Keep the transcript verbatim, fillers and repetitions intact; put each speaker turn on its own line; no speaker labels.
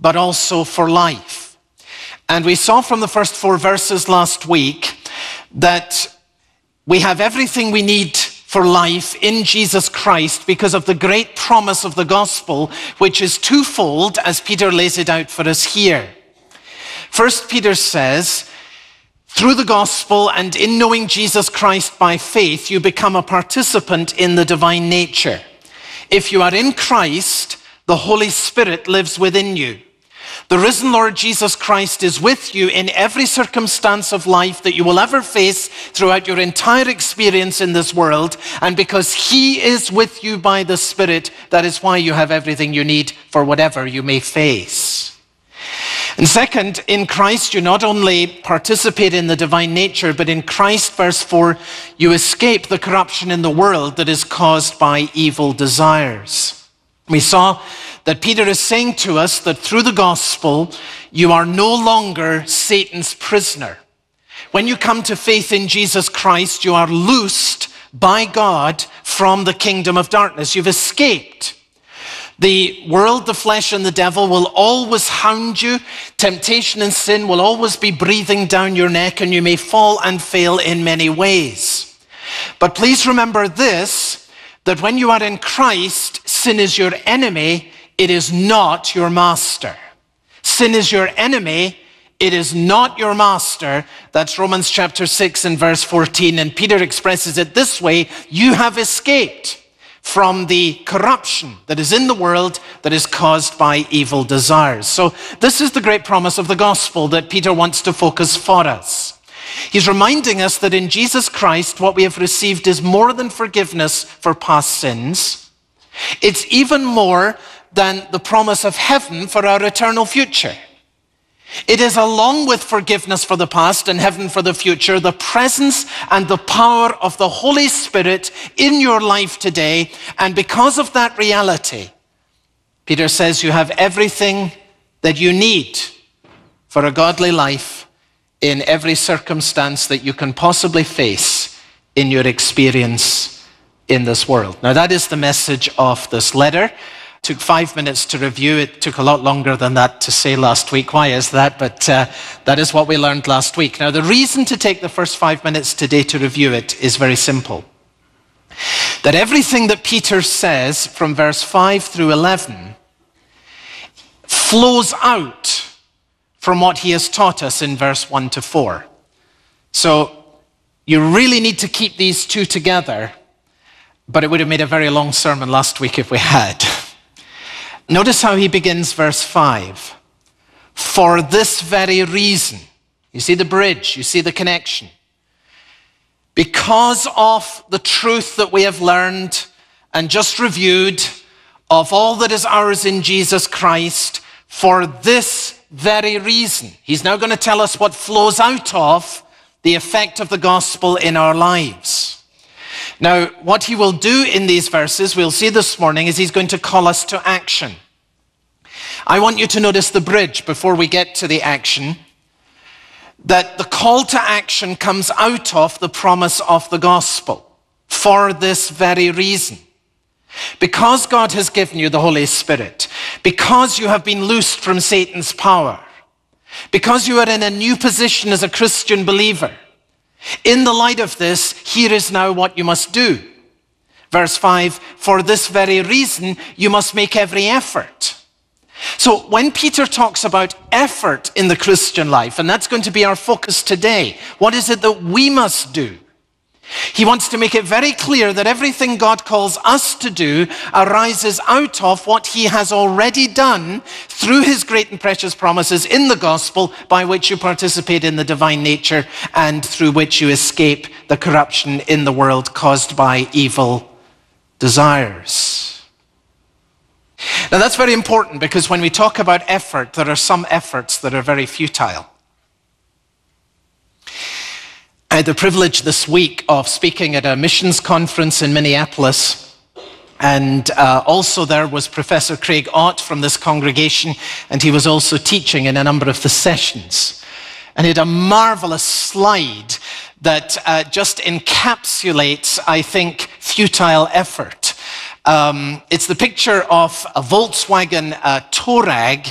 but also for life. And we saw from the first four verses last week that we have everything we need for life in Jesus Christ because of the great promise of the gospel, which is twofold, as Peter lays it out for us here. First Peter says, through the gospel and in knowing Jesus Christ by faith, you become a participant in the divine nature. If you are in Christ, the Holy Spirit lives within you. The risen Lord Jesus Christ is with you in every circumstance of life that you will ever face throughout your entire experience in this world. And because he is with you by the Spirit, that is why you have everything you need for whatever you may face. And second, in Christ, you not only participate in the divine nature, but in Christ, verse four, you escape the corruption in the world that is caused by evil desires. We saw that Peter is saying to us that through the gospel, you are no longer Satan's prisoner. When you come to faith in Jesus Christ, you are loosed by God from the kingdom of darkness. You've escaped. The world, the flesh, and the devil will always hound you. Temptation and sin will always be breathing down your neck, and you may fall and fail in many ways. But please remember this, that when you are in Christ, sin is your enemy. It is not your master. Sin is your enemy. It is not your master. That's Romans chapter six and verse fourteen. And Peter expresses it this way: you have escaped from the corruption that is in the world that is caused by evil desires. So this is the great promise of the gospel that Peter wants to focus for us. He's reminding us that in Jesus Christ, what we have received is more than forgiveness for past sins. It's even more than the promise of heaven for our eternal future. It is, along with forgiveness for the past and heaven for the future, the presence and the power of the Holy Spirit in your life today. And because of that reality, Peter says you have everything that you need for a godly life in every circumstance that you can possibly face in your experience in this world. Now, that is the message of this letter. Took five minutes to review. It took a lot longer than that to say last week. Why is that? But uh, that is what we learned last week. Now, the reason to take the first five minutes today to review it is very simple. That everything that Peter says from verse five through eleven flows out from what he has taught us in verse one to four. So you really need to keep these two together, but it would have made a very long sermon last week if we had. Notice how he begins verse five. For this very reason. You see the bridge, you see the connection. Because of the truth that we have learned and just reviewed of all that is ours in Jesus Christ, for this very reason. He's now going to tell us what flows out of the effect of the gospel in our lives. Now, what he will do in these verses, we'll see this morning, is he's going to call us to action. I want you to notice the bridge before we get to the action, that the call to action comes out of the promise of the gospel. For this very reason. Because God has given you the Holy Spirit, because you have been loosed from Satan's power, because you are in a new position as a Christian believer, in the light of this, here is now what you must do. Verse five, for this very reason, you must make every effort. So when Peter talks about effort in the Christian life, and that's going to be our focus today, what is it that we must do? He wants to make it very clear that everything God calls us to do arises out of what he has already done through his great and precious promises in the gospel, by which you participate in the divine nature and through which you escape the corruption in the world caused by evil desires. Now that's very important, because when we talk about effort, there are some efforts that are very futile. I had the privilege this week of speaking at a missions conference in Minneapolis, and uh, also there was Professor Craig Ott from this congregation, and he was also teaching in a number of the sessions. And he had a marvelous slide that uh, just encapsulates, I think, futile effort. Um, it's the picture of a Volkswagen uh, Touareg